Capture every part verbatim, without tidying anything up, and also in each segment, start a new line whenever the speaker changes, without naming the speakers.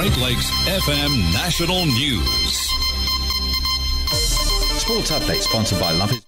Great Lakes F M National News.
Sports Update sponsored by Lumpy.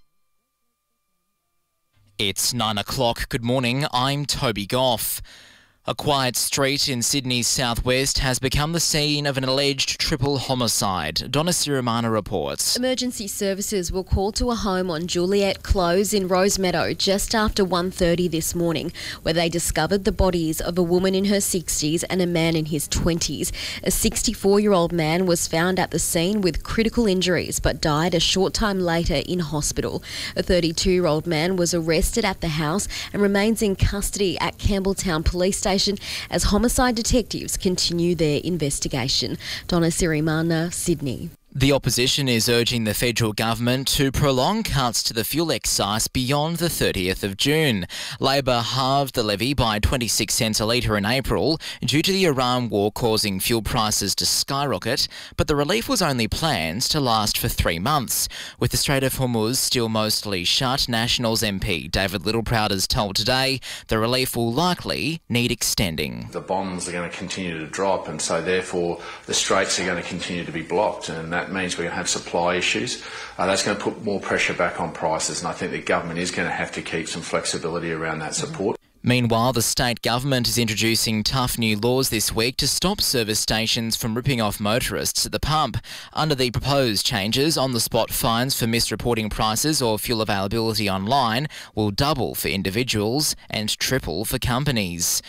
It's nine o'clock. Good morning. I'm Toby Goff. A quiet street in Sydney's southwest has become the scene of an alleged triple homicide. Donna Sirimana reports.
Emergency services were called to a home on Juliet Close in Rosemeadow just after one thirty this morning, where they discovered the bodies of a woman in her sixties and a man in his twenties. A sixty-four-year-old man was found at the scene with critical injuries but died a short time later in hospital. A thirty-two-year-old man was arrested at the house and remains in custody at Campbelltown Police Station as homicide detectives continue their investigation. Donna Sirimana, Sydney.
The opposition is urging the federal government to prolong cuts to the fuel excise beyond the thirtieth of June. Labor halved the levy by twenty-six cents a litre in April due to the Iran war causing fuel prices to skyrocket, but the relief was only planned to last for three months. With the Strait of Hormuz still mostly shut, Nationals M P David Littleproud has told Today the relief will likely need extending.
The bonds are going to continue to drop, and so therefore the straits are going to continue to be blocked, and that means we're going to have supply issues. Uh, that's going to put more pressure back on prices, and I think the government is going to have to keep some flexibility around that support.
Meanwhile, the state government is introducing tough new laws this week to stop service stations from ripping off motorists at the pump. Under the proposed changes, on-the-spot fines for misreporting prices or fuel availability online will double for individuals and triple for companies.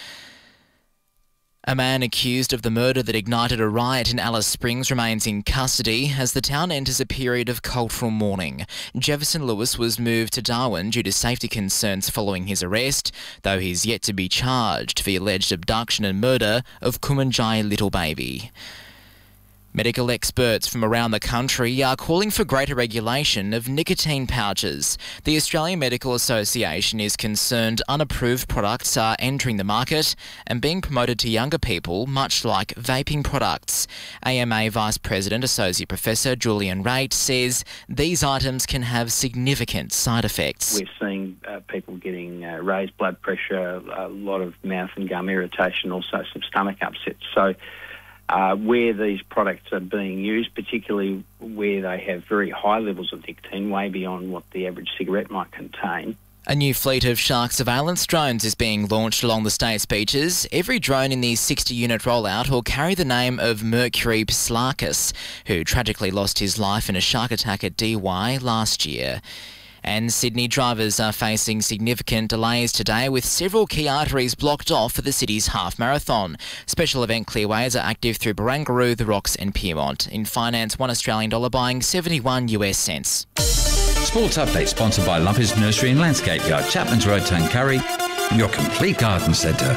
A man accused of the murder that ignited a riot in Alice Springs remains in custody as the town enters a period of cultural mourning. Jefferson Lewis was moved to Darwin due to safety concerns following his arrest, though he's yet to be charged for the alleged abduction and murder of Kumanjai Little Baby. Medical experts from around the country are calling for greater regulation of nicotine pouches. The Australian Medical Association is concerned unapproved products are entering the market and being promoted to younger people, much like vaping products. A M A Vice President Associate Professor Julian Raitt says these items can have significant side effects.
We're seeing uh, people getting uh, raised blood pressure, a lot of mouth and gum irritation, also some stomach upsets. So Uh, where these products are being used, particularly where they have very high levels of nicotine, way beyond what the average cigarette might contain.
A new fleet of shark surveillance drones is being launched along the state's beaches. Every drone in the sixty-unit rollout will carry the name of Mercury Pslarkas, who tragically lost his life in a shark attack at D Y last year. And Sydney drivers are facing significant delays today with several key arteries blocked off for the city's half marathon. Special event clearways are active through Barangaroo, The Rocks and Pyrmont. In finance, one Australian dollar buying seventy-one US cents.
Sports Update sponsored by Lumpy's Nursery and Landscape Yard, Chapman's Road, Tuncurry, your complete garden centre.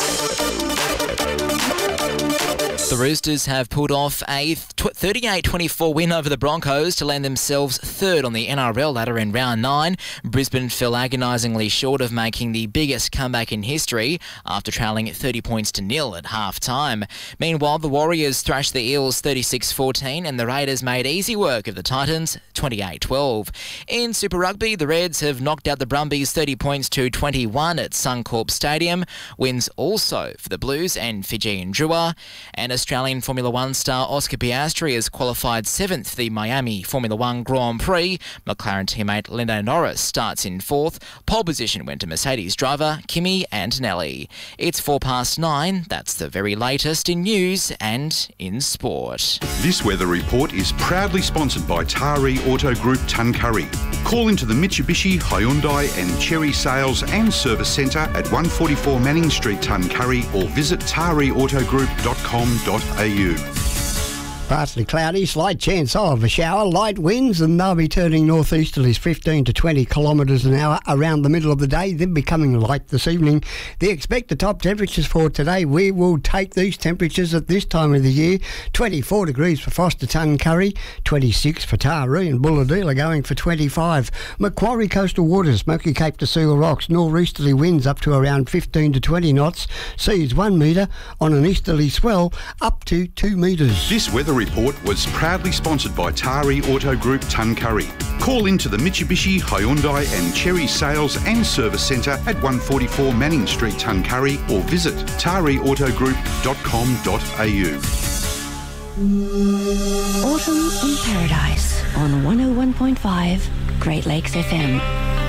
The Roosters have pulled off a thirty-eight twenty-four win over the Broncos to land themselves third on the N R L ladder in round nine. Brisbane fell agonisingly short of making the biggest comeback in history after trailing thirty points to nil at half-time. Meanwhile, the Warriors thrashed the Eels thirty-six fourteen and the Raiders made easy work of the Titans twenty-eight twelve. In Super Rugby, the Reds have knocked out the Brumbies thirty points to twenty-one at Suncorp Stadium. Wins also for the Blues and Fijian Drua. And Australian Formula One star Oscar Piastri has qualified seventh for the Miami Formula One Grand Prix. McLaren teammate Lando Norris starts in fourth. Pole position went to Mercedes driver Kimi Antonelli. It's four past nine. That's the very latest in news and in sport.
This weather report is proudly sponsored by Taree Auto Group Tuncurry. Call into the Mitsubishi, Hyundai and Chery Sales and Service Centre at one forty-four Manning Street, Tuncurry, or visit taree auto group dot com dot a u.
Partly cloudy, slight chance of a shower, light winds, and they'll be turning northeasterlies fifteen to twenty kilometres an hour around the middle of the day, then becoming light this evening. They expect the top temperatures for today. We will take these temperatures at this time of the year. twenty-four degrees for Foster Tuncurry, twenty-six for Taree, and Bulladila going for twenty-five. Macquarie Coastal Waters, Smoky Cape to Seal Rocks, northeasterly winds up to around fifteen to twenty knots, seas one metre on an easterly swell up to two metres.
This weather report was proudly sponsored by Taree Auto Group Tuncurry. Call into the Mitsubishi, Hyundai and Chery Sales and Service Centre at one forty-four Manning Street, Tuncurry, or visit taree auto group dot com dot a u.
Autumn in Paradise on one oh one point five Great Lakes F M.